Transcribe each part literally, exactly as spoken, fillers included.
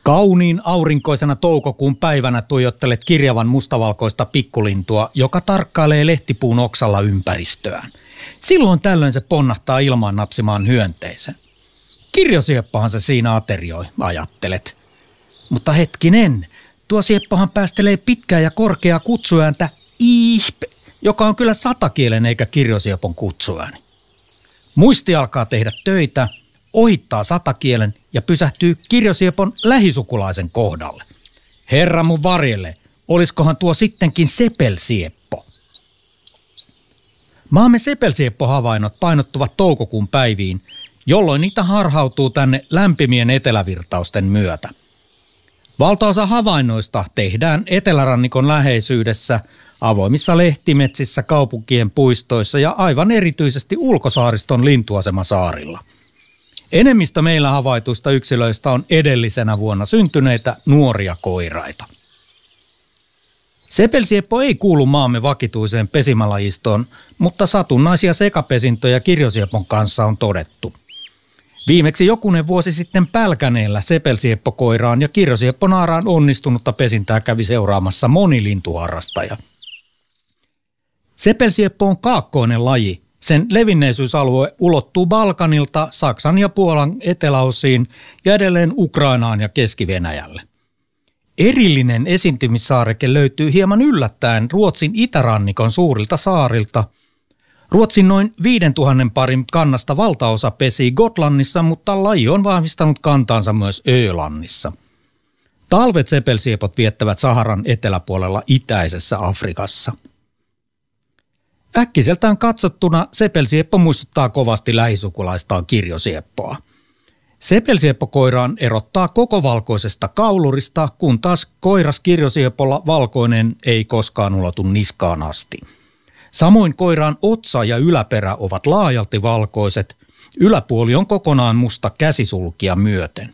Kauniin aurinkoisena toukokuun päivänä tuijottelet kirjavan mustavalkoista pikkulintua, joka tarkkailee lehtipuun oksalla ympäristöään. Silloin tällöin se ponnahtaa ilmaan napsimaan hyönteisen. Kirjosieppohan se siinä aterioi, ajattelet. Mutta hetkinen, tuo sieppohan päästelee pitkää ja korkeaa kutsuääntä iihp, joka on kyllä satakielen eikä kirjosiepon kutsuääni. Muisti alkaa tehdä töitä, ohittaa satakielen ja pysähtyy kirjosiepon lähisukulaisen kohdalle. Herra mun varjelle, oliskohan tuo sittenkin sepelsieppo? Maamme sepelsieppo-havainnot painottuvat toukokuun päiviin, jolloin niitä harhautuu tänne lämpimien etelävirtausten myötä. Valtaosa havainnoista tehdään etelärannikon läheisyydessä, avoimissa lehtimetsissä, kaupunkien puistoissa ja aivan erityisesti ulkosaariston lintuasemasaarilla. Enemmistö meillä havaituista yksilöistä on edellisenä vuonna syntyneitä nuoria koiraita. Sepelsieppo ei kuulu maamme vakituiseen pesimälajistoon, mutta satunnaisia sekapesintöjä kirjosiepon kanssa on todettu. Viimeksi jokunen vuosi sitten Pälkäneellä sepelsieppokoiraan ja kirjosiepponaaraan onnistunutta pesintää kävi seuraamassa moni lintuharrastaja. Sepelsieppo on kaakkoinen laji. Sen levinneisyysalue ulottuu Balkanilta Saksan ja Puolan eteläosiin ja edelleen Ukrainaan ja Keski-Venäjälle. Erillinen esiintymissaareke löytyy hieman yllättäen Ruotsin itärannikon suurilta saarilta. Ruotsin noin viidentuhannen parin kannasta valtaosa pesii Gotlannissa, mutta laji on vahvistanut kantaansa myös Öölannissa. Talvet sepelsiepot viettävät Saharan eteläpuolella itäisessä Afrikassa. Äkkiseltään katsottuna sepelsieppo muistuttaa kovasti lähisukulaistaan kirjosieppoa. Sepelsieppokoiraan erottaa koko valkoisesta kaulurista, kun taas koiras kirjosiepolla valkoinen ei koskaan ulotu niskaan asti. Samoin koiraan otsa ja yläperä ovat laajalti valkoiset, yläpuoli on kokonaan musta käsisulkia myöten.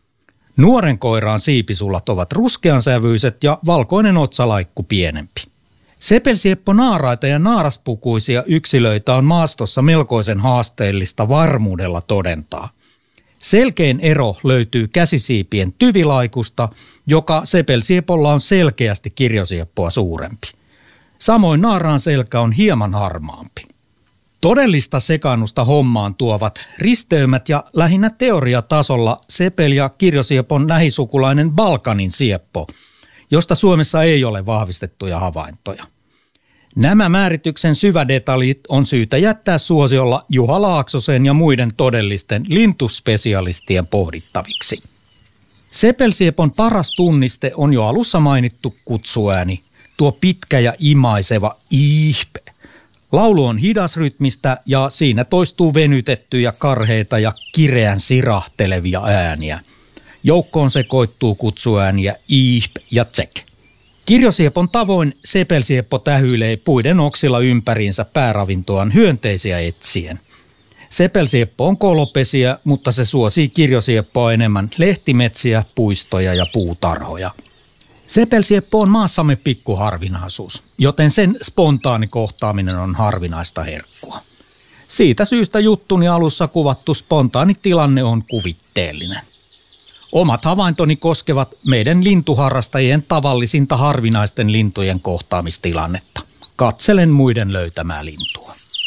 Nuoren koiraan siipisulat ovat ruskeansävyiset ja valkoinen otsalaikku pienempi. Sepelsieppo-naaraita ja naaraspukuisia yksilöitä on maastossa melkoisen haasteellista varmuudella todentaa. Selkein ero löytyy käsisiipien tyvilaikusta, joka sepelsiepolla on selkeästi kirjosieppoa suurempi. Samoin naaraan selkä on hieman harmaampi. Todellista sekaannusta hommaan tuovat risteymät ja lähinnä teoriatasolla sepel- ja kirjosiepon lähisukulainen Balkanin sieppo, josta Suomessa ei ole vahvistettuja havaintoja. Nämä määrityksen syvädetaljit on syytä jättää suosiolla Juha Laaksosen ja muiden todellisten lintuspesialistien pohdittaviksi. Sepelsiepon paras tunniste on jo alussa mainittu kutsuääni, tuo pitkä ja imaiseva iihp. Laulu on hidasrytmistä ja siinä toistuu venytettyjä, karheita ja kireän sirahtelevia ääniä. Joukkoon sekoittuu kutsuääniä iihp ja tsek. Kirjosiepon tavoin sepelsieppo tähyilee puiden oksilla ympäriinsä pääravintoaan hyönteisiä etsien. Sepelsieppo on kolopesiä, mutta se suosii kirjosieppoa enemmän lehtimetsiä, puistoja ja puutarhoja. Sepelsieppo on maassamme pikkuharvinaisuus, joten sen spontaani kohtaaminen on harvinaista herkkua. Siitä syystä juttuni alussa kuvattu spontaani tilanne on kuvitteellinen. Omat havaintoni koskevat meidän lintuharrastajien tavallisinta harvinaisten lintujen kohtaamistilannetta. Katselen muiden löytämää lintua.